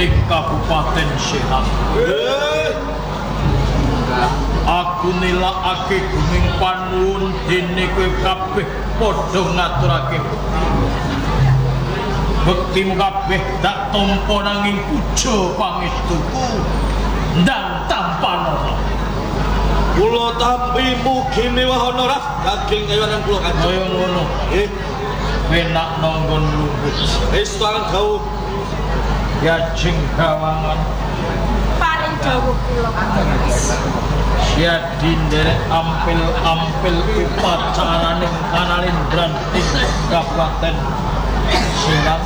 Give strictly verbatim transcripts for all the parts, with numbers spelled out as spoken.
ing Kabupaten Serang. Aku nilakake guming panuwun dene kowe kabeh padha ngaturake bektimu kabeh dak tampa nanging puja pangestuku ndang tampanana. Kula tampi mugi miwahana ras daging kewan kula kanjeng. Kaya ngono. Eh, penak nonggon lungguh. Wis tangan dawuh. Ya jeng gawangan. Paring dawuh kula kanjeng. Siadi nderek ampil-ampil upacaraning kanalindran ing Kabupaten Serang.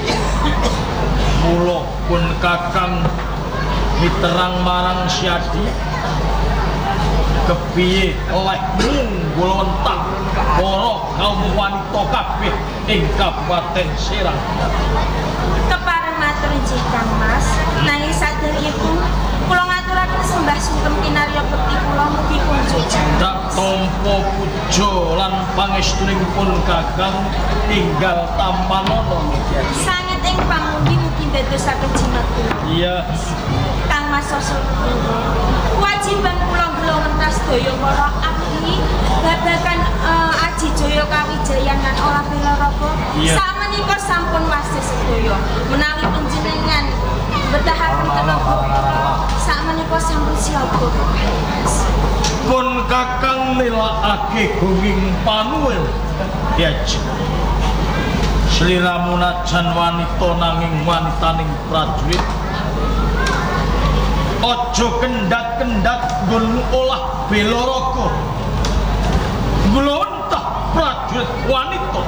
Mula pun kakang miterang marang Siadi kepiye oleh nggulontak para kaum wanita kabeh ing Kabupaten Serang. Kepareng matur injih Kang Mas. Nanging sadèrèngipun kula ngaturaken sembah sungkem kinarya bekti kula mugi kunjung. Dak tampa puja lan pangestunipun kakang tinggal tampanana niki. Sanget ing pamundi mugi ndadosaken jimat kula. Iya. Kang Mas Sosokuro. Kewajiban kula nglentas daya para abdi babagan uh, Aji Jaya Kawijayan lan olah bela raga. Samenika sampun wasi sedaya. Menawi panjenengan betahaken tenaga kula sakmenika sampun siaga. Pun kakang nilakake gunging panuwun. Ya. Sliramu najan wanita nanging wanitaning prajurit. Ojo kendak-kendak nggon olah bela raga. Nglontah prajurit wanita.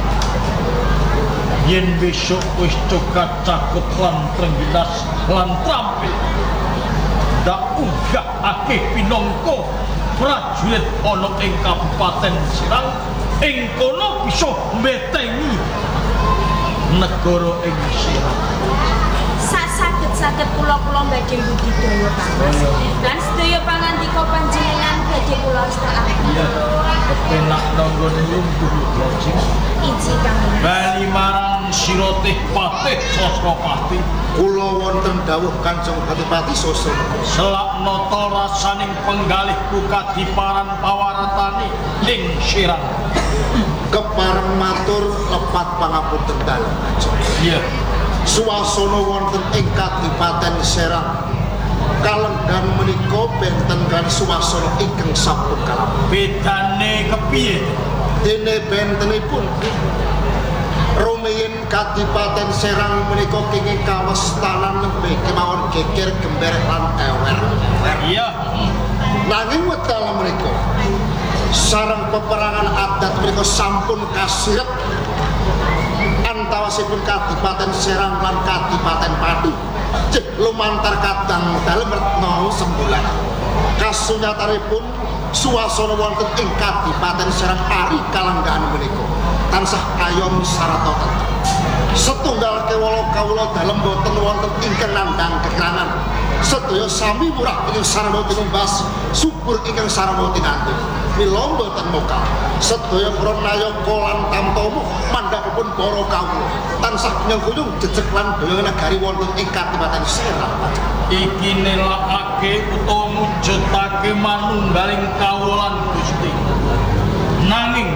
Yen besok wis cokat cakut lan trengginas lan trampil. Dak unggah akeh pinangka prajurit ana ing Kabupaten Serang ing kono bisa mbetengi negara ing Serang. Saged kula-kula badhe budidaya Kang Mas. Lan sedaya pangandika panjenengan badhe kula astakaken. Iya, kepenak nonggon lungguh lajeng. Iji Kang Mas. Bali marang sira teh Patih Sosropati. Kula wonten dawuh Kanjeng Patipati Sosro. Selak nata rasaning penggalihku kadiparan pawaratane ing Serang. Kepareng matur lepat pangapunten dalem. Iya. Suasana wonten ing Kadipaten Serang kalenggan menika benten kan suasana ingkang sampun kalap. Bedane kepiye? Dene bentenipun rumiyin Kadipaten Serang menika kenging kawestanan nembe kemawon geger gember lan ewer. Iya. Nanging wekdal menika sareng peperangan adat menika sampun kasiret antawasipun Kadipaten Serang lan Kadipaten Pati. Cek lumantar kadang dalem retno sembulan. Kasunyatanipun suasana wonten ing Kadipaten Serang ari kalanggahan menika tansah ayom sarata tentrem. Setunggal kewala kawula dalem boten wonten ingkang nandhang kekirangan. Sedaya sami murah ing sarana tinumbas subur ingkang sarana tinantu. Mila boten mokal. Sedaya pranayaka lan tamtama mandhapipun para kawula tansah nyengkuyung jejeg lan daya negari wonten ing Kadipaten Serang. Iki nelakake utawa mujudake manunggaling kawulan Gusti. Nanging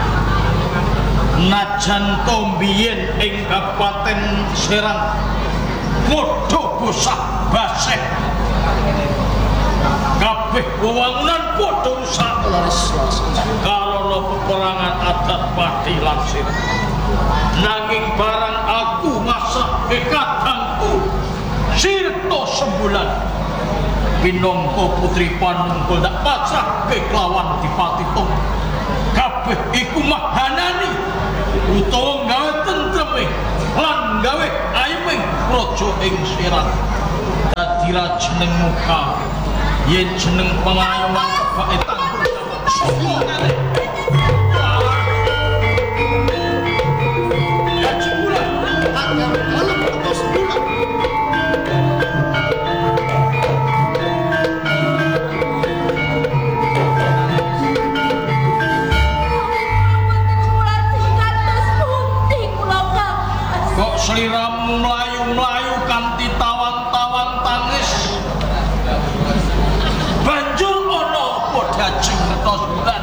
najan tombiyen ing Kabupaten Serang padha bosah baseh. Kabeh wewangunan padha rusak Laris-laris. karana peperangan adat Pati lan Serang. Nanging barang aku masak kadangku sirta sembulan pinangka putri panungkul dak pasrah kelawan Dipati Tung. Kabeh iku mahanani utawa gawe tentreme lan gawe ayeming praja ing Serang. Dadi jeneng muka yen jeneng pengayoman kebake tanggung jawab sapa ngene. Ya cipulan Agam dalem atau sembulan. kok sliramu mlayu-mlayu kanthi Kanjeng Kertosula.